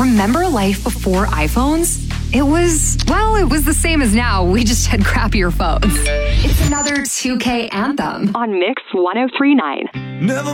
Remember life before iPhones? It was the same as now. We just had crappier phones. It's another 2K anthem on Mix 1039. Never